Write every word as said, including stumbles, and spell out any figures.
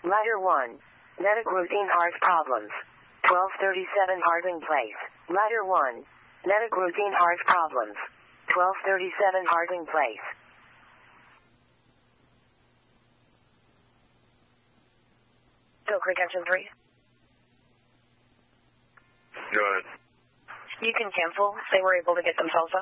Letter one. Metagroutine heart problems. twelve thirty-seven Harding Place. Letter one. Metagroutine heart problems. twelve thirty-seven Harding Place. Bill Creek Engine three. Go ahead. You can cancel. They were able to get themselves up.